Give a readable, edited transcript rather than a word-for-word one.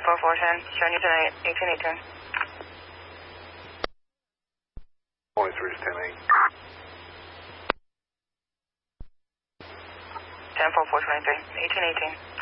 104410, showing you tonight, 1818. 23 is 10-8. 104423, 1818.